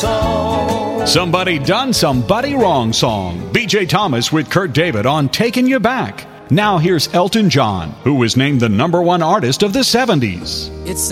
song. Somebody Done Somebody Wrong song. BJ Thomas with Kurt David on Taking You Back. Now here's Elton John, who was named the #1 artist of the 70s. It's